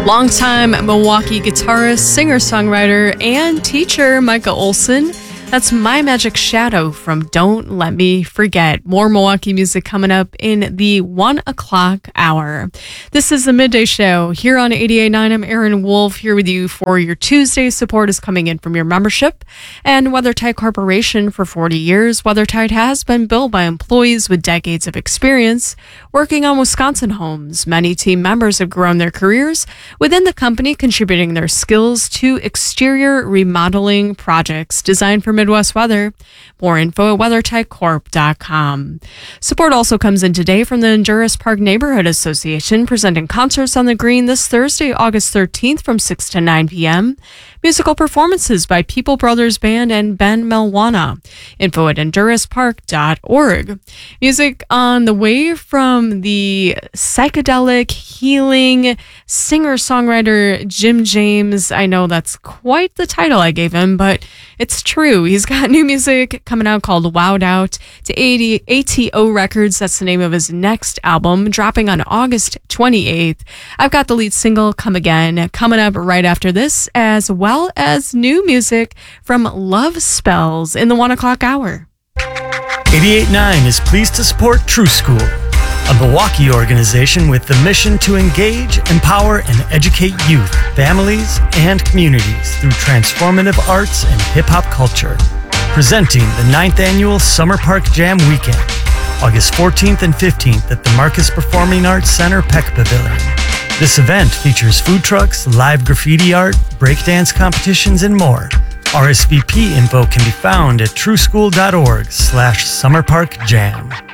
Longtime Milwaukee guitarist, singer-songwriter, and teacher Micah Olson. That's My Magic Shadow from Don't Let Me Forget. More Milwaukee music coming up in the 1 o'clock hour. This is the Midday Show here on 88.9. I'm Erin Wolf here with you for your Tuesday. Support is coming in from your membership and WeatherTight Corporation. For 40 years, WeatherTight has been built by employees with decades of experience working on Wisconsin homes. Many team members have grown their careers within the company, contributing their skills to exterior remodeling projects designed for Midwest weather. More info at WeatherTightCorp.com. Support also comes in today from the Honduras Park Neighborhood Association, presenting concerts on the Green this Thursday, August 13th from 6 to 9 p.m. Musical performances by People Brothers Band and Ben Melwana. Info at HondurasPark.org. Music on the way from the psychedelic healing singer-songwriter Jim James. I know that's quite the title I gave him, but it's true. He's got new music coming out called Wowed Out to ATO Records. That's the name of his next album, dropping on August 28th. I've got the lead single, Come Again, coming up right after this, as well as new music from Love Spells in the 1 o'clock hour. 88.9 is pleased to support True School, a Milwaukee organization with the mission to engage, empower, and educate youth, families, and communities through transformative arts and hip-hop culture. Presenting the 9th annual Summer Park Jam Weekend, August 14th and 15th at the Marcus Performing Arts Center Peck Pavilion. This event features food trucks, live graffiti art, breakdance competitions, and more. RSVP info can be found at trueschool.org/summerparkjam.